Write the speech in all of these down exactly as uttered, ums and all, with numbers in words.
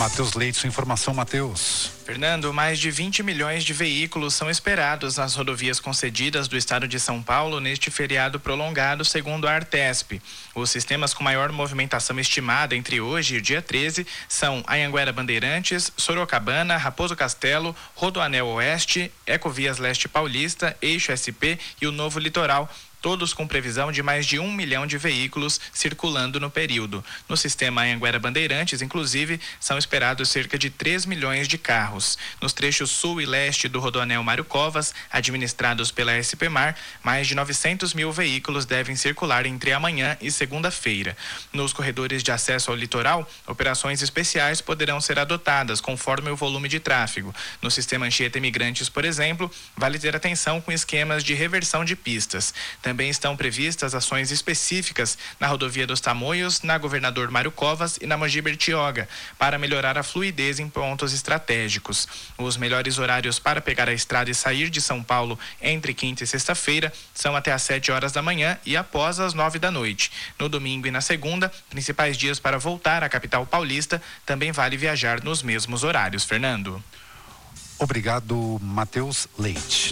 Matheus Leite, sua informação, Matheus. Fernando, mais de vinte milhões de veículos são esperados nas rodovias concedidas do estado de São Paulo neste feriado prolongado, segundo a Artesp. Os sistemas com maior movimentação estimada entre hoje e o dia treze são Anhanguera Bandeirantes, Sorocabana, Raposo Castelo, Rodoanel Oeste, Ecovias Leste Paulista, Eixo S P e o Novo Litoral, todos com previsão de mais de um milhão de veículos circulando no período. No sistema Anhanguera Bandeirantes, inclusive, são esperados cerca de três milhões de carros. Nos trechos sul e leste do Rodoanel Mário Covas, administrados pela S P Mar, mais de novecentos mil veículos devem circular entre amanhã e segunda-feira. Nos corredores de acesso ao litoral, operações especiais poderão ser adotadas conforme o volume de tráfego. No sistema Anchieta Imigrantes, por exemplo, vale ter atenção com esquemas de reversão de pistas. Também estão previstas ações específicas na rodovia dos Tamoios, na Governador Mário Covas e na Mogi Bertioga, para melhorar a fluidez em pontos estratégicos. Os melhores horários para pegar a estrada e sair de São Paulo entre quinta e sexta-feira são até às sete horas da manhã e após as nove da noite. No domingo e na segunda, principais dias para voltar à capital paulista, também vale viajar nos mesmos horários. Fernando. Obrigado, Matheus Leite.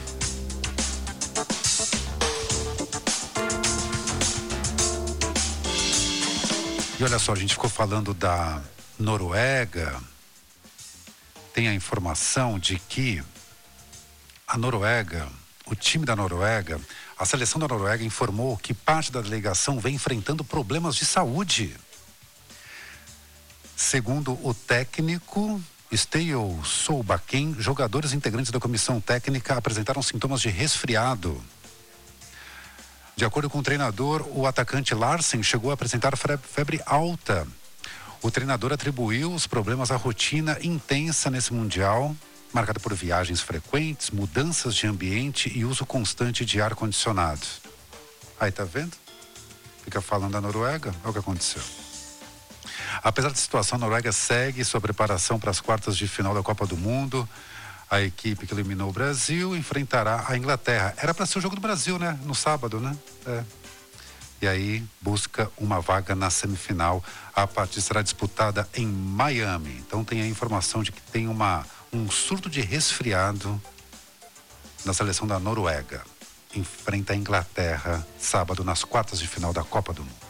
E olha só, a gente ficou falando da Noruega. Tem a informação de que a Noruega, o time da Noruega, a seleção da Noruega informou que parte da delegação vem enfrentando problemas de saúde. Segundo o técnico Steel Solbakken, jogadores integrantes da comissão técnica apresentaram sintomas de resfriado. De acordo com o treinador, o atacante Larsen chegou a apresentar febre alta. O treinador atribuiu os problemas à rotina intensa nesse Mundial, marcada por viagens frequentes, mudanças de ambiente e uso constante de ar-condicionado. Aí, tá vendo? Fica falando da Noruega, é o que aconteceu. Apesar da situação, a Noruega segue sua preparação para as quartas de final da Copa do Mundo. A equipe que eliminou o Brasil enfrentará a Inglaterra. Era para ser o jogo do Brasil, né? No sábado, né? É. E aí busca uma vaga na semifinal. A partida será disputada em Miami. Então tem a informação de que tem uma, um surto de resfriado na seleção da Noruega. Enfrenta a Inglaterra sábado nas quartas de final da Copa do Mundo.